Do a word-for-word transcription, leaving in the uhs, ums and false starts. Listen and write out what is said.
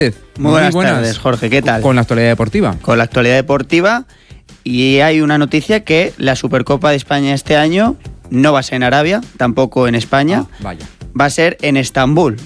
Muy buenas, Muy buenas tardes, Jorge, ¿qué tal? Con la actualidad deportiva. Con la actualidad deportiva, y hay una noticia que la Supercopa de España este año no va a ser en Arabia, tampoco en España, Ah, vaya. va a ser en Estambul.